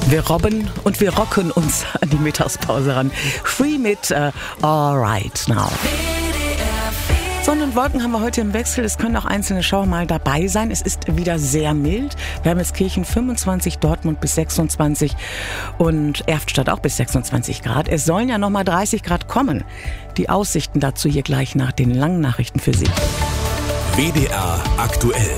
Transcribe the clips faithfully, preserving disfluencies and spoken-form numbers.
Wir robben und wir rocken uns an die Mittagspause ran. Free mit uh, All Right Now. Sonne und Wolken haben wir heute im Wechsel. Es können auch einzelne Schauer mal dabei sein. Es ist wieder sehr mild. Wermelskirchen fünfundzwanzig, Dortmund bis sechsundzwanzig und Erftstadt auch bis sechsundzwanzig Grad. Es sollen ja noch mal dreißig Grad kommen. Die Aussichten dazu hier gleich nach den langen Nachrichten für Sie. W D R aktuell.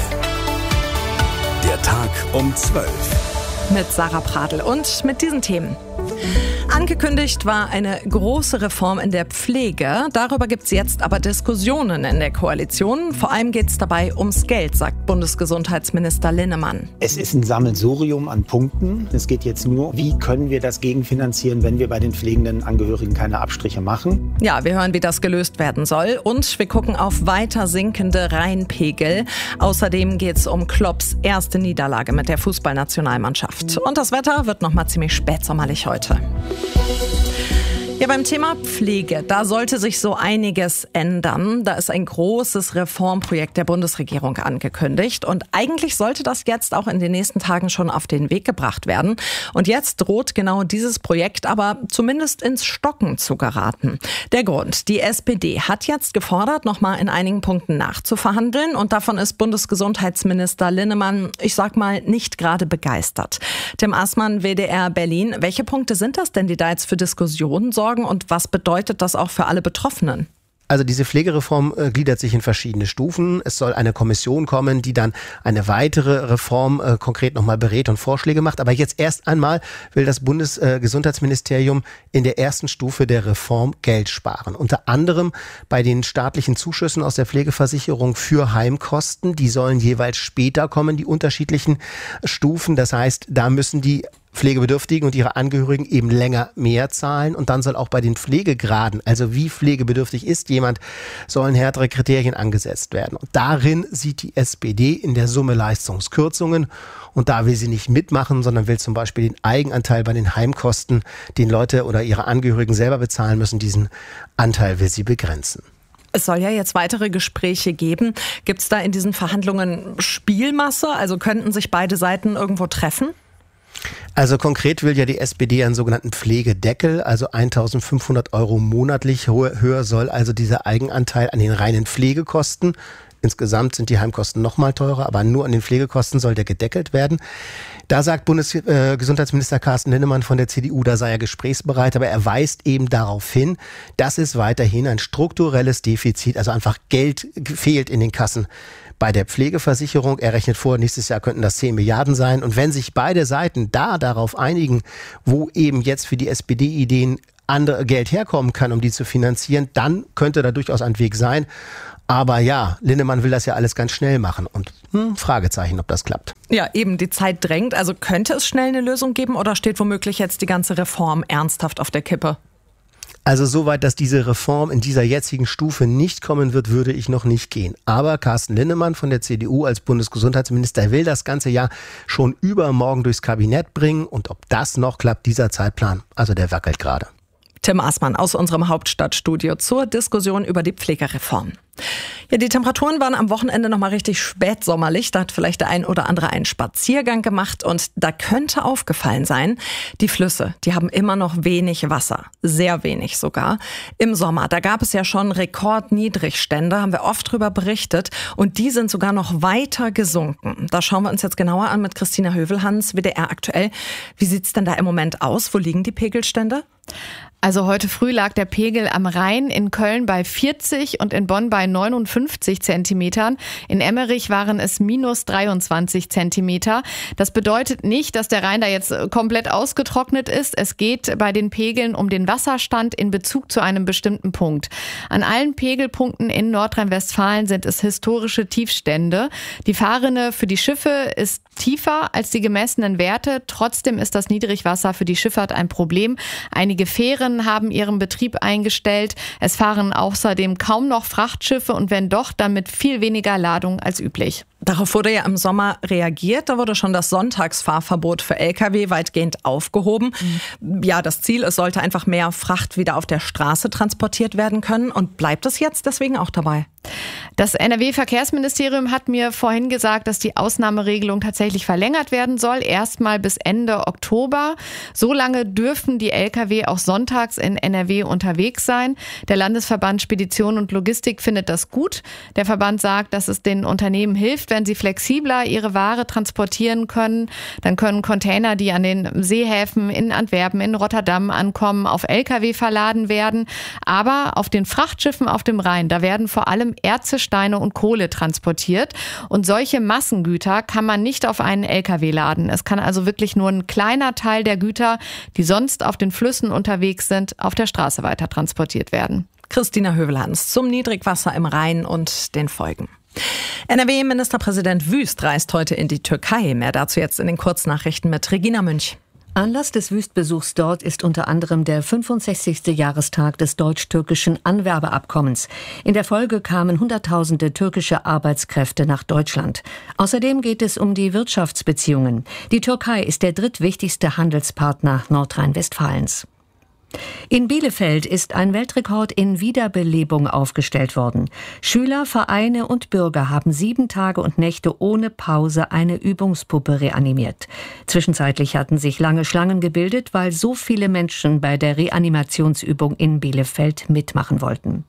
Der Tag um zwölf. Mit Sarah Pradl und mit diesen Themen. Angekündigt war eine große Reform in der Pflege. Darüber gibt es jetzt aber Diskussionen in der Koalition. Vor allem geht es dabei ums Geld, sagt Bundesgesundheitsminister Linnemann. Es ist ein Sammelsurium an Punkten. Es geht jetzt nur, wie können wir das gegenfinanzieren, wenn wir bei den pflegenden Angehörigen keine Abstriche machen. Ja, wir hören, wie das gelöst werden soll. Und wir gucken auf weiter sinkende Rheinpegel. Außerdem geht es um Klopps erste Niederlage mit der Fußballnationalmannschaft. Und das Wetter wird noch mal ziemlich spätsommerlich heute. Ja, beim Thema Pflege, da sollte sich so einiges ändern. Da ist ein großes Reformprojekt der Bundesregierung angekündigt. Und eigentlich sollte das jetzt auch in den nächsten Tagen schon auf den Weg gebracht werden. Und jetzt droht genau dieses Projekt aber zumindest ins Stocken zu geraten. Der Grund, die S P D hat jetzt gefordert, nochmal in einigen Punkten nachzuverhandeln. Und davon ist Bundesgesundheitsminister Linnemann, ich sag mal, nicht gerade begeistert. Tim Aßmann, W D R Berlin. Welche Punkte sind das denn, die da jetzt für Diskussionen sorgen? Und was bedeutet das auch für alle Betroffenen? Also diese Pflegereform äh, gliedert sich in verschiedene Stufen. Es soll eine Kommission kommen, die dann eine weitere Reform äh, konkret nochmal berät und Vorschläge macht. Aber jetzt erst einmal will das Bundesgesundheitsministerium äh, in der ersten Stufe der Reform Geld sparen. Unter anderem bei den staatlichen Zuschüssen aus der Pflegeversicherung für Heimkosten. Die sollen jeweils später kommen, die unterschiedlichen Stufen. Das heißt, da müssen die Pflegebedürftigen und ihre Angehörigen eben länger mehr zahlen. Und dann soll auch bei den Pflegegraden, also wie pflegebedürftig ist jemand, sollen härtere Kriterien angesetzt werden. Und darin sieht die S P D in der Summe Leistungskürzungen. Und da will sie nicht mitmachen, sondern will zum Beispiel den Eigenanteil bei den Heimkosten, den Leute oder ihre Angehörigen selber bezahlen müssen, diesen Anteil will sie begrenzen. Es soll ja jetzt weitere Gespräche geben. Gibt es da in diesen Verhandlungen Spielmasse? Also könnten sich beide Seiten irgendwo treffen? Also konkret will ja die S P D einen sogenannten Pflegedeckel, also eintausendfünfhundert Euro monatlich. Höher soll also dieser Eigenanteil an den reinen Pflegekosten. Insgesamt sind die Heimkosten noch mal teurer, aber nur an den Pflegekosten soll der gedeckelt werden. Da sagt Bundesgesundheitsminister Carsten Linnemann von der C D U, da sei er gesprächsbereit, aber er weist eben darauf hin, dass es weiterhin ein strukturelles Defizit, also einfach Geld fehlt in den Kassen bei der Pflegeversicherung. Er rechnet vor, nächstes Jahr könnten das zehn Milliarden sein. Und wenn sich beide Seiten da darauf einigen, wo eben jetzt für die S P D-Ideen andere Geld herkommen kann, um die zu finanzieren, dann könnte da durchaus ein Weg sein. Aber ja, Linnemann will das ja alles ganz schnell machen und hm, Fragezeichen, ob das klappt. Ja, eben, die Zeit drängt. Also könnte es schnell eine Lösung geben oder steht womöglich jetzt die ganze Reform ernsthaft auf der Kippe? Also soweit, dass diese Reform in dieser jetzigen Stufe nicht kommen wird, würde ich noch nicht gehen. Aber Carsten Linnemann von der C D U als Bundesgesundheitsminister will das ganze Jahr schon übermorgen durchs Kabinett bringen. Und ob das noch klappt, dieser Zeitplan, also der wackelt gerade. Tim Aßmann aus unserem Hauptstadtstudio zur Diskussion über die Pflegereform. Ja, die Temperaturen waren am Wochenende noch mal richtig spätsommerlich. Da hat vielleicht der ein oder andere einen Spaziergang gemacht und da könnte aufgefallen sein, die Flüsse, die haben immer noch wenig Wasser. Sehr wenig sogar. Im Sommer, da gab es ja schon Rekordniedrigstände, haben wir oft drüber berichtet und die sind sogar noch weiter gesunken. Da schauen wir uns jetzt genauer an mit Christina Hövelhans, W D R aktuell. Wie sieht's denn da im Moment aus? Wo liegen die Pegelstände? Also heute früh lag der Pegel am Rhein in Köln bei vierzig und in Bonn bei neunundfünfzig Zentimetern. In Emmerich waren es minus dreiundzwanzig Zentimeter. Das bedeutet nicht, dass der Rhein da jetzt komplett ausgetrocknet ist. Es geht bei den Pegeln um den Wasserstand in Bezug zu einem bestimmten Punkt. An allen Pegelpunkten in Nordrhein-Westfalen sind es historische Tiefstände. Die Fahrrinne für die Schiffe ist tiefer als die gemessenen Werte. Trotzdem ist das Niedrigwasser für die Schifffahrt ein Problem. Einige Fähren haben ihren Betrieb eingestellt. Es fahren außerdem kaum noch Frachtschiffe und wenn doch, dann mit viel weniger Ladung als üblich. Darauf wurde ja im Sommer reagiert. Da wurde schon das Sonntagsfahrverbot für L K W weitgehend aufgehoben. Mhm. Ja, das Ziel, es sollte einfach mehr Fracht wieder auf der Straße transportiert werden können. Und bleibt es jetzt deswegen auch dabei? Das N R W-Verkehrsministerium hat mir vorhin gesagt, dass die Ausnahmeregelung tatsächlich verlängert werden soll. Erstmal bis Ende Oktober. So lange dürfen die L K W auch sonntags in N R W unterwegs sein. Der Landesverband Spedition und Logistik findet das gut. Der Verband sagt, dass es den Unternehmen hilft, wenn sie flexibler ihre Ware transportieren können. Dann können Container, die an den Seehäfen in Antwerpen, in Rotterdam ankommen, auf L K W verladen werden. Aber auf den Frachtschiffen auf dem Rhein, da werden vor allem Erze, Steine und Kohle transportiert. Und solche Massengüter kann man nicht auf einen L K W laden. Es kann also wirklich nur ein kleiner Teil der Güter, die sonst auf den Flüssen unterwegs sind, auf der Straße weiter transportiert werden. Christina Hövelhans zum Niedrigwasser im Rhein und den Folgen. N R W-Ministerpräsident Wüst reist heute in die Türkei. Mehr dazu jetzt in den Kurznachrichten mit Regina Münch. Anlass des Wüst-Besuchs dort ist unter anderem der fünfundsechzigste Jahrestag des deutsch-türkischen Anwerbeabkommens. In der Folge kamen Hunderttausende türkische Arbeitskräfte nach Deutschland. Außerdem geht es um die Wirtschaftsbeziehungen. Die Türkei ist der drittwichtigste Handelspartner Nordrhein-Westfalens. In Bielefeld ist ein Weltrekord in Wiederbelebung aufgestellt worden. Schüler, Vereine und Bürger haben sieben Tage und Nächte ohne Pause eine Übungspuppe reanimiert. Zwischenzeitlich hatten sich lange Schlangen gebildet, weil so viele Menschen bei der Reanimationsübung in Bielefeld mitmachen wollten.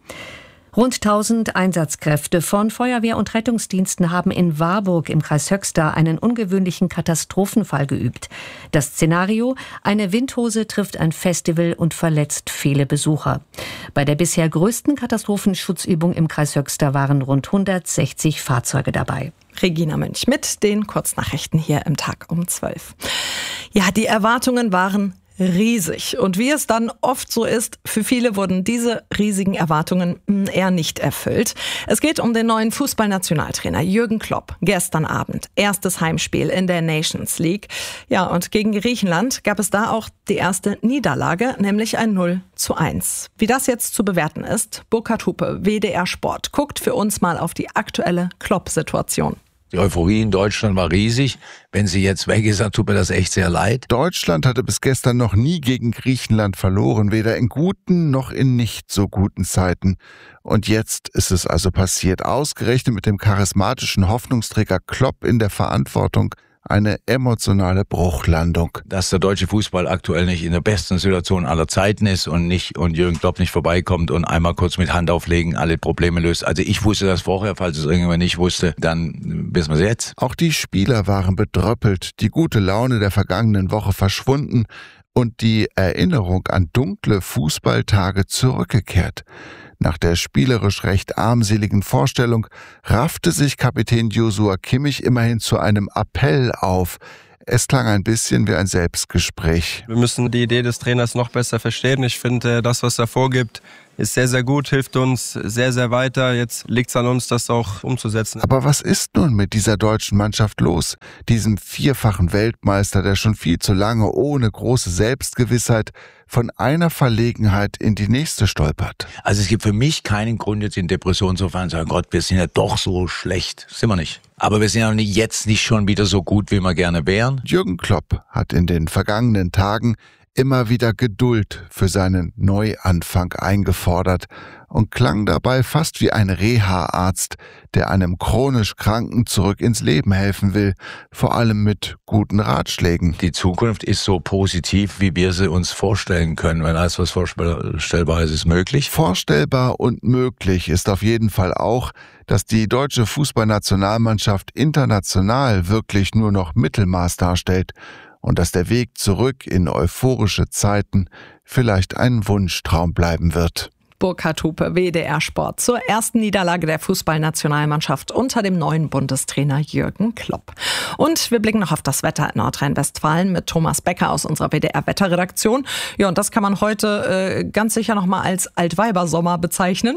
Rund tausend Einsatzkräfte von Feuerwehr und Rettungsdiensten haben in Warburg im Kreis Höxter einen ungewöhnlichen Katastrophenfall geübt. Das Szenario: eine Windhose trifft ein Festival und verletzt viele Besucher. Bei der bisher größten Katastrophenschutzübung im Kreis Höxter waren rund hundertsechzig Fahrzeuge dabei. Regina Münch mit den Kurznachrichten hier im Tag um zwölf. Ja, die Erwartungen waren riesig. Und wie es dann oft so ist, für viele wurden diese riesigen Erwartungen eher nicht erfüllt. Es geht um den neuen Fußballnationaltrainer Jürgen Klopp. Gestern Abend erstes Heimspiel in der Nations League. Ja, und gegen Griechenland gab es da auch die erste Niederlage, nämlich ein null zu eins. Wie das jetzt zu bewerten ist, Burkhard Hupe, W D R Sport, guckt für uns mal auf die aktuelle Klopp-Situation. Die Euphorie in Deutschland war riesig. Wenn sie jetzt weg ist, dann tut mir das echt sehr leid. Deutschland hatte bis gestern noch nie gegen Griechenland verloren, weder in guten noch in nicht so guten Zeiten. Und jetzt ist es also passiert. Ausgerechnet mit dem charismatischen Hoffnungsträger Klopp in der Verantwortung. Eine emotionale Bruchlandung. Dass der deutsche Fußball aktuell nicht in der besten Situation aller Zeiten ist und nicht und Jürgen Klopp nicht vorbeikommt und einmal kurz mit Hand auflegen alle Probleme löst. Also ich wusste das vorher, falls es irgendjemand nicht wusste, dann wissen wir es jetzt. Auch die Spieler waren bedröppelt, die gute Laune der vergangenen Woche verschwunden und die Erinnerung an dunkle Fußballtage zurückgekehrt. Nach der spielerisch recht armseligen Vorstellung raffte sich Kapitän Joshua Kimmich immerhin zu einem Appell auf. Es klang ein bisschen wie ein Selbstgespräch. Wir müssen die Idee des Trainers noch besser verstehen. Ich finde, das, was er vorgibt, ist sehr, sehr gut, hilft uns sehr, sehr weiter. Jetzt liegt es an uns, das auch umzusetzen. Aber was ist nun mit dieser deutschen Mannschaft los? Diesem vierfachen Weltmeister, der schon viel zu lange ohne große Selbstgewissheit von einer Verlegenheit in die nächste stolpert. Also es gibt für mich keinen Grund, jetzt in Depression zu fahren und zu sagen, Gott, wir sind ja doch so schlecht. Sind wir nicht. Aber wir sind ja jetzt nicht schon wieder so gut, wie wir gerne wären. Jürgen Klopp hat in den vergangenen Tagen immer wieder Geduld für seinen Neuanfang eingefordert und klang dabei fast wie ein Reha-Arzt, der einem chronisch Kranken zurück ins Leben helfen will, vor allem mit guten Ratschlägen. Die Zukunft ist so positiv, wie wir sie uns vorstellen können. Wenn alles, was vorstellbar ist, ist möglich. Vorstellbar und möglich ist auf jeden Fall auch, dass die deutsche Fußballnationalmannschaft international wirklich nur noch Mittelmaß darstellt und dass der Weg zurück in euphorische Zeiten vielleicht ein Wunschtraum bleiben wird. Burkhard Hupe, W D R Sport, zur ersten Niederlage der Fußballnationalmannschaft unter dem neuen Bundestrainer Jürgen Klopp. Und wir blicken noch auf das Wetter in Nordrhein-Westfalen mit Thomas Becker aus unserer W D R-Wetterredaktion. Ja, und das kann man heute äh, ganz sicher noch mal als Altweibersommer bezeichnen.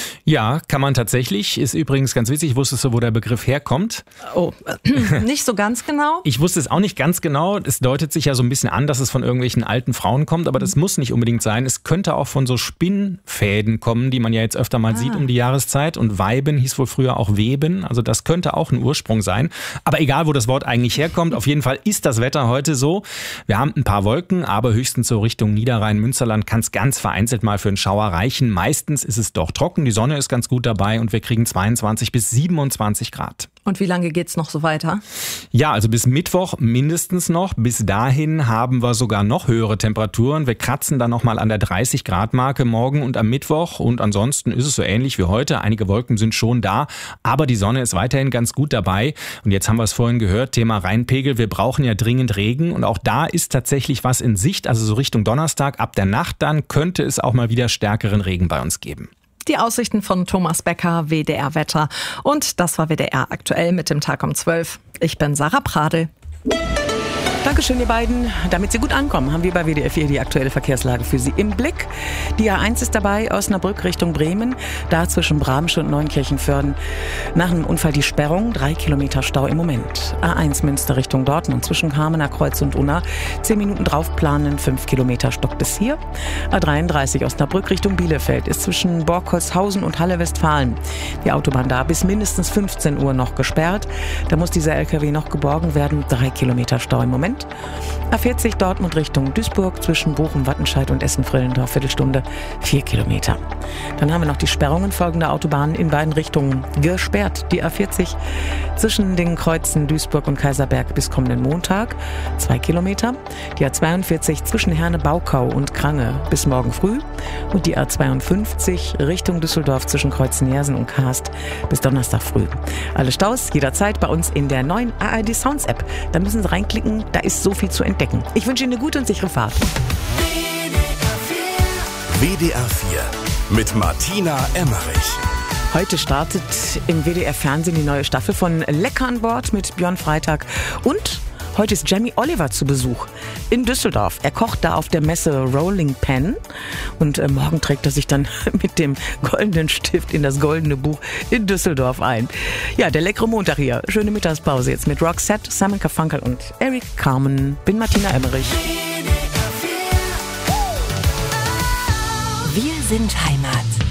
Ja, kann man tatsächlich. Ist übrigens ganz witzig. Wusstest du, wo der Begriff herkommt? Oh, äh, nicht so ganz genau? Ich wusste es auch nicht ganz genau. Es deutet sich ja so ein bisschen an, dass es von irgendwelchen alten Frauen kommt, aber das muss nicht unbedingt sein. Es könnte auch von so Spinnfäden Webfäden kommen, die man ja jetzt öfter mal ah. sieht um die Jahreszeit. Und Weiben hieß wohl früher auch Weben. Also das könnte auch ein Ursprung sein. Aber egal, wo das Wort eigentlich herkommt, auf jeden Fall ist das Wetter heute so. Wir haben ein paar Wolken, aber höchstens so Richtung Niederrhein, Münsterland kann es ganz vereinzelt mal für einen Schauer reichen. Meistens ist es doch trocken, die Sonne ist ganz gut dabei und wir kriegen zweiundzwanzig bis siebenundzwanzig Grad. Und wie lange geht's noch so weiter? Ja, also bis Mittwoch mindestens noch. Bis dahin haben wir sogar noch höhere Temperaturen. Wir kratzen dann nochmal an der dreißig Grad Marke morgen und am Mittwoch. Und ansonsten ist es so ähnlich wie heute. Einige Wolken sind schon da, aber die Sonne ist weiterhin ganz gut dabei. Und jetzt haben wir es vorhin gehört, Thema Rheinpegel. Wir brauchen ja dringend Regen und auch da ist tatsächlich was in Sicht. Also so Richtung Donnerstag, ab der Nacht dann könnte es auch mal wieder stärkeren Regen bei uns geben. Die Aussichten von Thomas Becker, W D R Wetter. Und das war W D R aktuell mit dem Tag um zwölf. Ich bin Sarah Pradel. Dankeschön, ihr beiden. Damit Sie gut ankommen, haben wir bei W D R vier die aktuelle Verkehrslage für Sie im Blick. Die A eins ist dabei, Osnabrück Richtung Bremen. Da zwischen Bramsche und Neunkirchenförden. Nach einem Unfall die Sperrung, drei Kilometer Stau im Moment. A eins Münster Richtung Dortmund zwischen Kamener Kreuz und Unna. Zehn Minuten drauf planen, fünf Kilometer stockt es hier. A dreiunddreißig Osnabrück Richtung Bielefeld ist zwischen Borkholzhausen und Halle-Westfalen. Die Autobahn da bis mindestens fünfzehn Uhr noch gesperrt. Da muss dieser L K W noch geborgen werden. Drei Kilometer Stau im Moment. A vierzig Dortmund Richtung Duisburg zwischen Bochum, Wattenscheid und Essen-Frillendorf, Viertelstunde, vier Kilometer. Dann haben wir noch die Sperrungen folgender Autobahnen in beiden Richtungen gesperrt. Die A vierzig zwischen den Kreuzen Duisburg und Kaiserberg bis kommenden Montag, zwei Kilometer. Die A zweiundvierzig zwischen Herne-Baukau und Krange bis morgen früh. Und die A zweiundfünfzig Richtung Düsseldorf zwischen Kreuzen-Jersen und Kaast bis Donnerstag früh. Alle Staus jederzeit bei uns in der neuen A R D Sounds App. Da müssen Sie reinklicken, da ist so viel zu entdecken. Ich wünsche Ihnen eine gute und sichere Fahrt. W D R vier mit Martina Emmerich. Heute startet im W D R Fernsehen die neue Staffel von Lecker an Bord mit Björn Freitag. Und heute ist Jamie Oliver zu Besuch in Düsseldorf. Er kocht da auf der Messe Rolling Pen und äh, morgen trägt er sich dann mit dem goldenen Stift in das goldene Buch in Düsseldorf ein. Ja, der leckere Montag hier. Schöne Mittagspause jetzt mit Roxette, Simon Garfunkel und Eric Carmen. Bin Martina Emmerich. Wir sind Heimat.